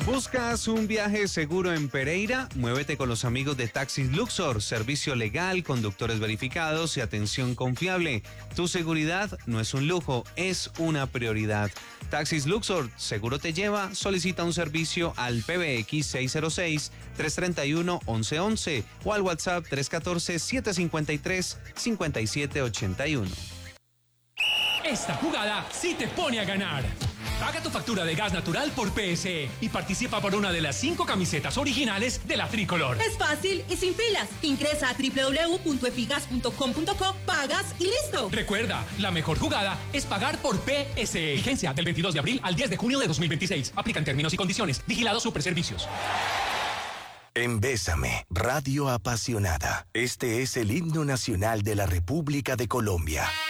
¿Buscas un viaje seguro en Pereira? Muévete con los amigos de Taxis Luxor, servicio legal, conductores verificados y atención confiable. Tu seguridad no es un lujo, es una prioridad. Taxis Luxor, seguro te lleva, solicita un servicio al PBX 606-331-1111 o al WhatsApp 314-753-5781. Esta jugada sí te pone a ganar. Paga tu factura de gas natural por PSE y participa por una de las 5 camisetas originales de la Tricolor. Es fácil y sin filas. Ingresa a www.efigas.com.co, pagas y listo. Recuerda, la mejor jugada es pagar por PSE. Vigencia del 22 de abril al 10 de junio de 2026. Aplican términos y condiciones. Vigilado Superservicios. En Bésame, Radio Apasionada. Este es el himno nacional de la República de Colombia.